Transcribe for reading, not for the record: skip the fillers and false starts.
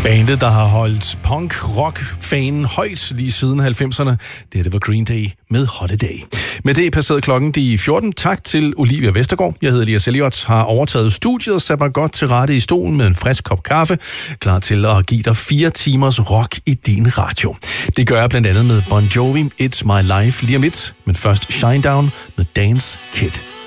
Bandet, der har holdt punk-rock-fanen højt lige siden 90'erne. Det var Green Day med Holiday. Med det passerede klokken de 14. Tak til Olivia Vestergaard. Jeg hedder Elias Elliot, har overtaget studiet og sat mig godt til rette i stolen med en frisk kop kaffe. Klar til at give dig 4 timers rock i din radio. Det gør jeg blandt andet med Bon Jovi, It's My Life lige om lidt. Men først Shinedown med Dance Kid.